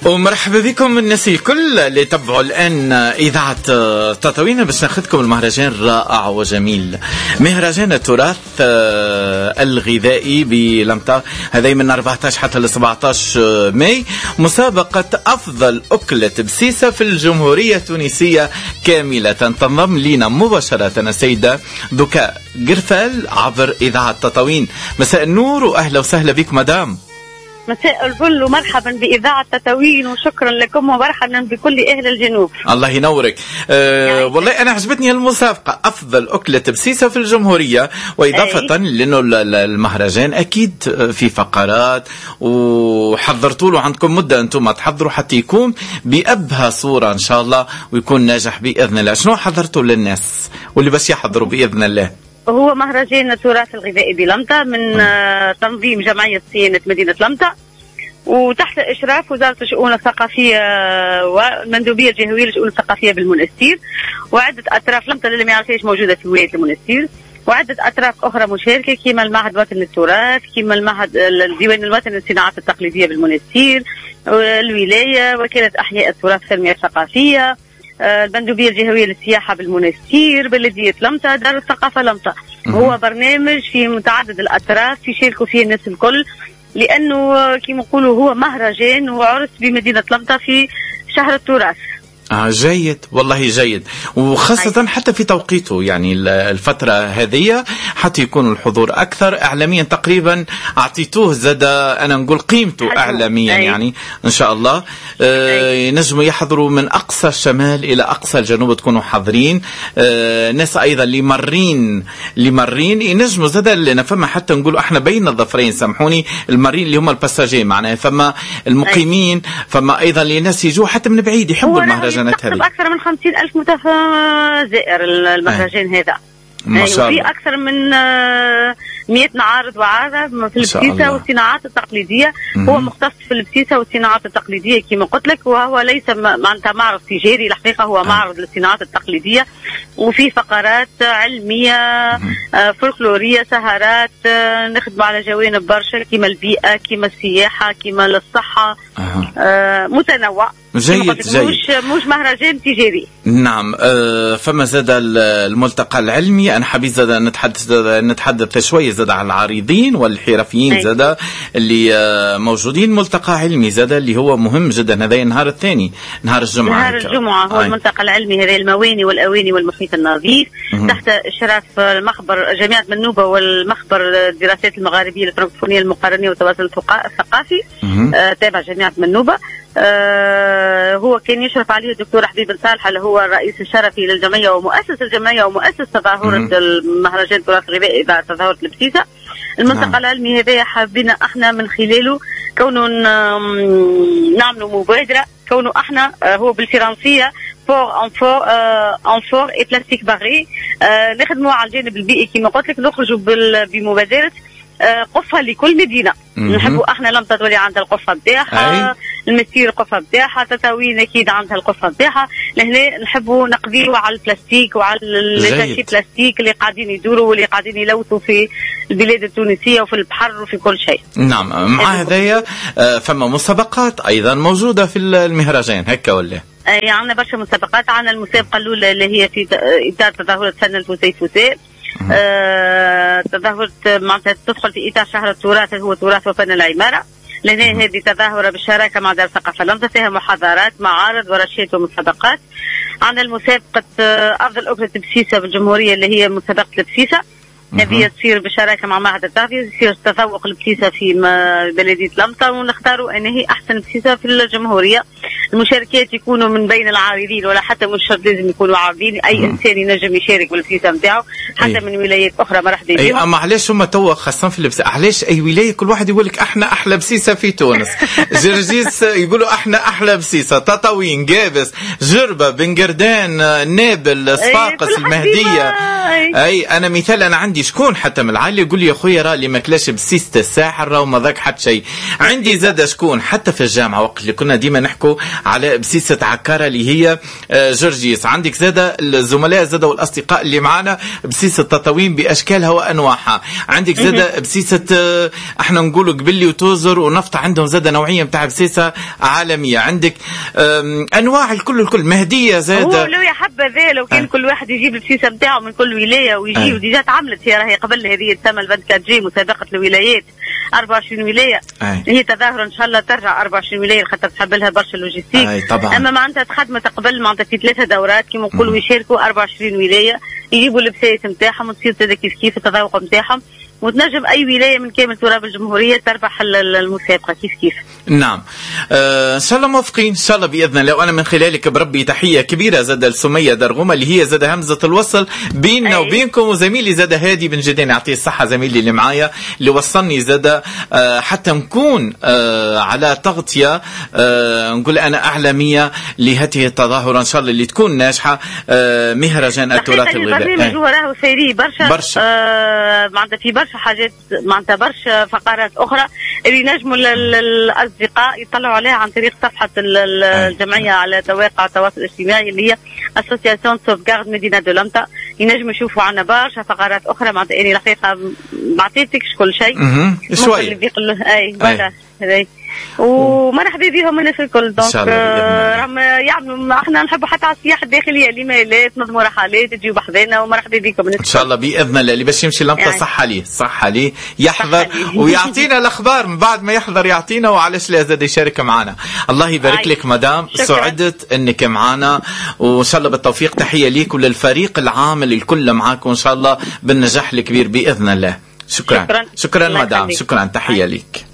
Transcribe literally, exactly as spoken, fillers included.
ومرحبا بكم الناس الكل اللي تبعوا الآن إذاعة تطاوين باش ناخذكم المهرجان رائع وجميل، مهرجان التراث الغذائي بلمطة، هذا من أربعة عشر حتى ل سبعة عشر ماي، مسابقة أفضل أكلة بسيسة في الجمهورية التونسية كاملة. تنضم لنا مباشرة السيدة دكاء قرفال عبر إذاعة تطاوين. مساء النور وأهلا وسهلا بك مدام. مساء الفل ومرحبا بإذاعة تطاوين وشكرا لكم ومرحبا بكل أهل الجنوب. الله ينورك. أه والله أنا عجبتني المسابقة أفضل أكلة بسيسة في الجمهورية، وإضافة أي. لأنه المهرجان أكيد في فقرات وحضرتوا له، عندكم مدة أنتم تحضروا حتى يكون بأبهى صورة إن شاء الله ويكون ناجح بإذن الله. شنو حضرتوا للناس واللي بس يحضروا بإذن الله؟ هو مهرجان التراث الغذائي بلمطة من آه تنظيم جمعية صيانة مدينة لمطة، وتحت إشراف وزارة الشؤون الثقافية والمندوبية الجهوية للشؤون الثقافية بالمنستير، وعدة أطراف لمطة اللي ما يعرفش موجودة في ولاية المنستير، وعدة أطراف أخرى مشاركة كما المعهد الوطني للتراث، كما المعهد الديوان الوطني للصناعات التقليدية بالمنستير، الولاية، وكالة أحياء التراث والتنمية الثقافية، المندوبية الجهوية للسياحة بالمنستير، بلدية لمطة، دار الثقافة لمطة. هو برنامج في متعدد الأطراف يشاركوا فيه الناس الكل، لأنه كما نقولوا هو مهرجان وعرس بمدينة لمطة في شهر التراث. آه جيد والله جيد، وخاصة حتى في توقيته، يعني الفترة هذه حتى يكون الحضور أكثر إعلاميا. تقريبا أعطيتوه زاد أنا نقول قيمته إعلاميا، يعني إن شاء الله آه ينجموا يحضروا من أقصى الشمال إلى أقصى الجنوب، تكونوا حاضرين. آه ناس أيضا اللي مرين اللي مرين ينجموا زاد لنا، فما حتى نقولوا إحنا بين الظفرين، سامحوني، المرين اللي هم الباساجين معناها، فما المقيمين، فما أيضا لناس يجوا حتى من بعيد يحبوا المهرجان. أكثر من خمسين ألف متزائر المهرجان هذا، ما شاء الله. وفي أكثر من مئة معارض وعارض في البسيسة والصناعات التقليدية. هو مختص في البسيسة والصناعات التقليدية كما قلت لك، وهو ليس معناتها معرض تجاري، الحقيقة هو معرض للصناعات التقليدية، وفي فقرات علمية فولكلورية، سهرات، نخدموا على جوانب برشا كما البيئة كما السياحة كما الصحة، آه متنوع. جيد جيد، مش مش مهرجان تجاري. نعم. آه فما زاد الملتقى العلمي، انا حبيت زاد نتحدث نتحدث شويه زاد على العارضين والحرفيين زاد اللي آه موجودين. ملتقى علمي زاد اللي هو مهم جدا، هذا النهار الثاني نهار الجمعه. نهار الجمعه هو آه. الملتقى العلمي هذا المواني والاواني والمحيط النظيف، تحت اشراف المخبر جامعه منوبه والمخبر الدراسات المغاربيه الفرنكفونيه المقارنيه والتواصل الثقافي آه تابع جامعه منوبه. آه هو كان يشرف عليه الدكتور حبيب صالح اللي هو الرئيس الشرفي للجمعية ومؤسس الجمعية ومؤسس تظاهرة المهرجان التراث الغذائي إذا تظاهرة البسيسة. الملتقى العلمي هذا حابين احنا من خلاله كونه نعملوا مبادرة، كونه احنا هو بالفرنسية فور انفور انفور اي بلاستيك باغي، نخدموا على الجانب البيئي كما قلت لك، نخرجوا بمبادرة قفة لكل مدينة. نحبوا احنا لمطة تولي عندها القفة بتاعها، المسير القفة بتاعها، تطاوين اكيد عندها القفة بتاعها. لهنا نحبوا نقضيوا على البلاستيك وعلى الشاشي بلاستيك اللي قاعدين يدوروا واللي قاعدين يلوثوا في البلاد التونسية وفي البحر وفي كل شيء. نعم. مع هذايا فما مسابقات ايضا موجودة في المهرجان هكا ولا؟ اي عندنا برشا مسابقات. عندنا المسابقة الاولى اللي هي في اطار تظاهرة سنة الفوسيفوساء، آه تظاهرة معناتها تدخل في إطار شهر التراث، هو تراث وفن العمارة. لأن هذه تظاهرة بالشراكة مع دار الثقافة لمطة، فيها محاضرات معارض ورشات ومسابقات. عندنا المسابقة أفضل أكلة بسيسة بالجمهورية اللي هي مسابقة البسيسة، هذه تصير بالشراكة مع معهد التغذية، يصير تذوق البسيسة في بلدية لمطة ونختاروا أن هي أحسن بسيسة في الجمهورية. المشاركات يكونوا من بين العارضين ولا حتى مش شرط لازم يكونوا عارضين، أي إنسان ينجم يشارك بالبسيسة نتاعو حتى أي. من ولايات أخرى مرحبا بهم. أي أما علاش هما توا خاصة في البسيسة، علاش أي ولاية كل واحد يقول لك إحنا أحلى بسيسة في تونس. جرجيس يقولوا إحنا أحلى بسيسة، تطاوين، جابس، جربة، بنقردان، نابل، صفاقس، المهدية. أي أنا مثال، أنا عندي شكون حتى من العائلة يقول لي يا خويا راه اللي ما كلاش بسيسة الساحل راه ما ذاك حتى شيء. عندي زاد شكون حتى في الجامعة وقت اللي كنا ديما نحكوا على بسيسة عكارة اللي هي جرجيس. عندك زادة الزملاء زادة والأصدقاء اللي معنا بسيسة تطاوين بأشكالها وأنواعها. عندك زادة بسيسة احنا نقولوا قبلي وتوزر ونفط، عندهم زادة نوعية متاع بسيسة عالمية. عندك أنواع الكل الكل مهدية زادة. هو لو يا حبذا لو كان أه. كل واحد يجيب البسيسة متاعه من كل ولاية ويجي، وديجا تعملت هي راهي قبل هذه تسمى الفانتكات جي مسابقة الولايات أربعة وعشرين ولاية. أي. هي تظاهر ان شاء الله ترجع أربعة وعشرين ولاية خاطر تحب لها برشا لوجيستيك. اما معناتها تخدمت قبل معناتها في ثلاثه دورات كيما نقولوا يشاركوا أربعة وعشرين ولاية، يجيبوا البسايس نتاعهم وتصير زاد كيف كيف التذوق نتاعهم، وتنجم اي ولايه من كامل تراب الجمهوريه تربح المسابقه كيف كيف. نعم آه ان شاء الله موفقين ان شاء الله باذن الله. وانا من خلالك بربي تحيه كبيره زاد لسميه درغومه اللي هي زاد همزه الوصل بيننا أي. وبينكم، وزميلي زاد هادي بن جدين يعطيه الصحه زميلي اللي معايا اللي وصلني زاد آه حتى نكون آه على تغطيه آه نقول انا اعلاميه لهذه التظاهره ان شاء الله اللي تكون ناجحه آه مهرجان التراث الغذائي. البرنامج هو راهو سيري برشا برشا آه معناتها في برشا حاجات معناتها برشا فقرات اخرى اللي نجموا الاصدقاء يطلعوا عليها عن طريق صفحه الجمعيه على مواقع التواصل الاجتماعي اللي هي اسوسياسيون سوفغارد مدينه دولمطا. ينجموا يشوفوا عنا برشا فقرات اخرى معناتها يعني الحقيقه ما عطيتكش كل شيء شوي اي فوالا هذي ومرحبا بهم الناس الكل. دونك راهم يعملوا احنا نحبوا حتى على السياحه الداخليه اللي ما لا تنظموا رحلات تجيو بحذانا ومرحبا بكم ان شاء الله باذن الله. اللي باش يمشي لمطه يعني. صح عليه صح عليه يحضر ويعطينا الاخبار من بعد ما يحضر يعطينا، وعلاش لا زاد يشارك معنا. الله يبارك لك مدام، سعدت انك معنا وان شاء الله بالتوفيق. تحيه ليك وللفريق العامل الكل معاك وان شاء الله بالنجاح الكبير باذن الله. شكرا شكرا, شكرا مدام، شكرا تحيه ليك.